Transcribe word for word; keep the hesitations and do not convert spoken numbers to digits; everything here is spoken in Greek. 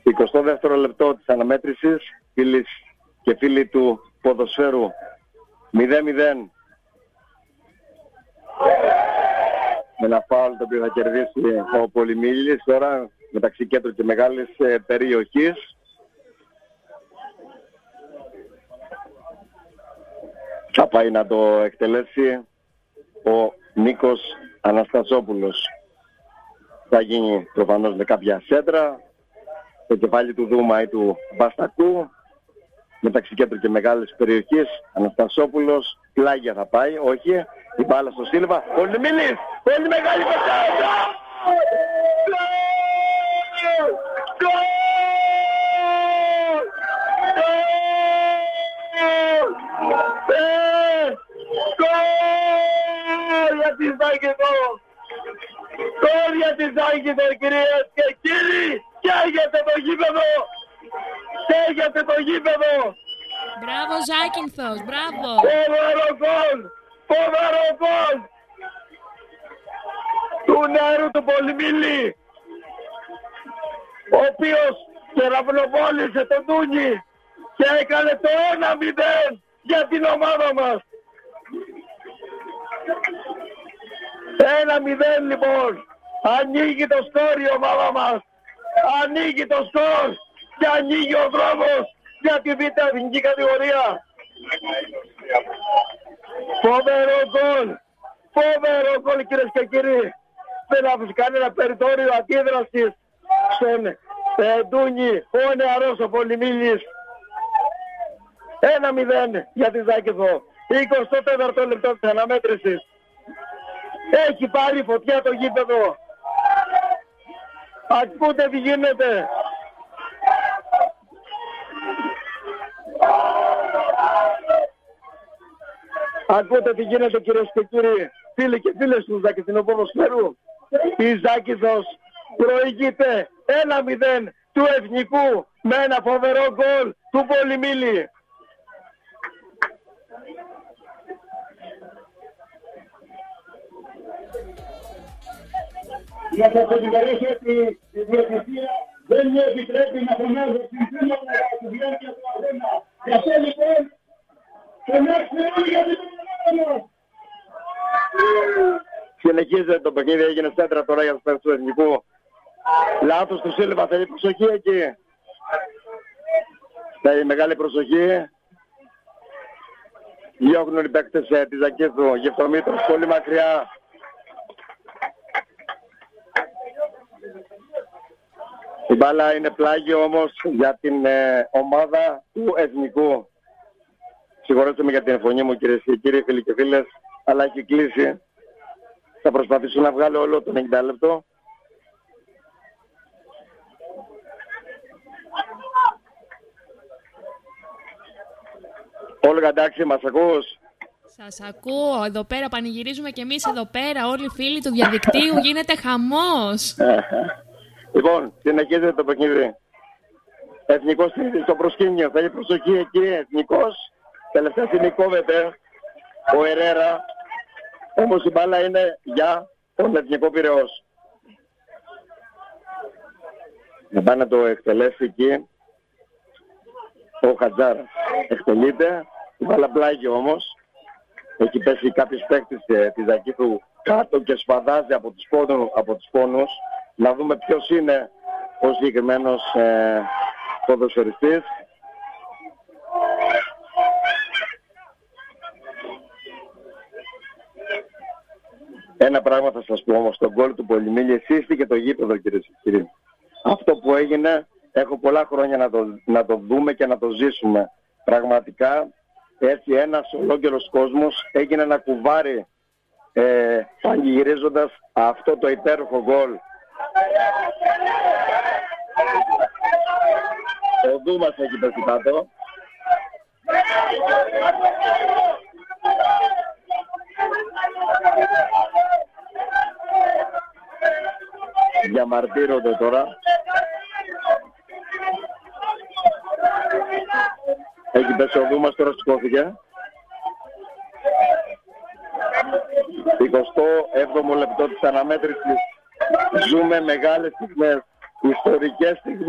εικοστό δεύτερο λεπτό της αναμέτρησης, φίλοι και φίλοι του ποδοσφαίρου, μηδέν μηδέν. Με ένα φάουλ το οποίο θα κερδίσει ο Πολυμήλης τώρα μεταξύ κέντρου και μεγάλης περιοχής. Θα πάει να το εκτελέσει ο Νίκος Αναστασόπουλος. Θα γίνει προφανώς με κάποια σέντρα το κεφάλι του Δούμα ή του Βαστακού μεταξύ κέντρου και μεγάλης περιοχής. Αναστασόπουλος, πλάγια θα πάει, όχι, η μπάλα στο Σίλβα. Πολυμήλης, πολύ μεγάλη πασάρα! Για τη Ζάκηδο! Γκολ για τη Ζάκηδο, κυρίες και κύριοι! Καίγεται το γήπεδο! Καίγεται το γήπεδο! Μπράβο Ζάκυνθος, μπράβο! Φοβερό γκολ! Φοβερό γκολ! Του νεαρού του Πολυμήλη, ο οποίος κεραυνοβόλησε τον Τούνι και έκανε το ένα μηδέν για την ομάδα μας. ένα μηδέν λοιπόν. Ανοίγει το σκορ η ομάδα μας. Ανοίγει το σκορ και ανοίγει ο δρόμος για τη β' εθνική κατηγορία. Φοβερό γκολ. Φοβερό γκολ, κυρίες και κύριοι. Δεν άφησε κανένα περιθώριο αντίδρασης στον Ντούνι, ο νεαρός ο Πολυμήλης. ένα μηδέν για τη Ζάκηδο. εικοστό τέταρτο λεπτό της αναμέτρησης. Έχει πάρει φωτιά το γήπεδο. Ακούτε τι γίνεται. Ακούτε τι γίνεται, κυρίες και κύριοι, φίλοι και φίλες του Ζακηθινού ποδοσφαίρου. Η Ζάκηδος προηγείται ένα μηδέν του Εθνικού με ένα φοβερό γκολ του Πολυμήλη. Να σας ενημερώσω ότι η διαιτησία δεν μου επιτρέπει να φωνάζω την σύνολο για τη διάρκεια του αγώνα. Γι' αυτό λοιπόν, φωνάξτε όλοι για την ομάδα μας. Συνεχίζεται το παιχνίδι, έγινε σέντρα τώρα για τους παίκτες του Εθνικού. Λάθος του Σίλβα, θέλει προσοχή εκεί. Θέλει μεγάλη προσοχή. Διώχνουν οι παίκτες ε, της Ζακήθου, Γευτομήτρος πολύ μακριά. Η μπάλα είναι πλάγιο όμως για την ε, ομάδα του Εθνικού. Συγχωρέστε με για την φωνή μου, κυρίες και κύριοι, φίλοι και φίλες, αλλά έχει κλείσει. Θα προσπαθήσω να βγάλω όλο το ενενήντα λεπτό. Όλγα, εντάξει, μας ακούς? Σας ακούω, εδώ πέρα πανηγυρίζουμε κι εμείς εδώ πέρα, όλοι οι φίλοι του διαδικτύου, γίνεται χαμός. Λοιπόν, συνεχίζεται το παιχνίδι. Εθνικός στο προσκήνιο, θέλει προσοχή εκεί, Εθνικός. Τελευταία στιγμή κόβεται ο Ερέρα, όμως η μπάλα είναι για τον Εθνικό Πειραιώς. Να πάει να το εκτελέσει εκεί ο Χατζάρας. Εκτελείται, η μπάλα πλάγει όμως. Έχει πέσει κάποιος παίκτης ε, της Ζακήθου κάτω και σπαδάζει από τους, πόνου, από τους πόνους. Να δούμε ποιος είναι ο συγκεκριμένος ε, ποδοσφαιριστής. Ένα πράγμα θα σας πω όμως, τον γκολ του Πολυμήλη σύστηκε το γήπεδο, κυρίες και κύριοι. Αυτό που έγινε, έχω πολλά χρόνια να το, να το δούμε και να το ζήσουμε. Πραγματικά, έτσι ένας ολόκληρος κόσμος έγινε να κουβάρει ε, πανηγυρίζοντας αυτό το υπέροχο γκολ. Ο Δούμας έχει πέσει κάτω. Διαμαρτύρονται τώρα. Έχει πέσει ο Δούμας, τώρα σηκώθηκε. εικοστό έβδομο λεπτό της αναμέτρησης. Ζούμε μεγάλες στιγμές, ιστορικές στιγμές.